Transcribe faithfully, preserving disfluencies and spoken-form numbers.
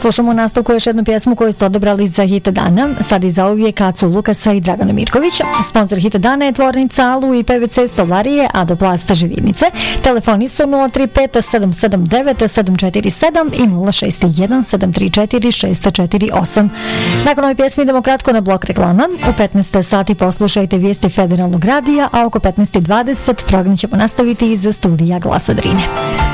Slušamo u nastavku još jednu pjesmu koju ste odabrali za hit dana. Sad i za uvijek Acu Lukasa i Dragana Mirkovića. Sponsor hit dana je tvornica Alu i P V C Stolarije Adoplasta Živinica. Telefoni su nula tri pet sedam sedam devet sedam četiri sedam i nula šest jedan sedam tri četiri šest četiri osam. Nakon ove pjesme idemo kratko na blok reklama. U petnaest sati poslušajte vijesti Federalnog radija, a oko petnaest dvadeset program ćemo nastaviti iz studija Glasa Drine.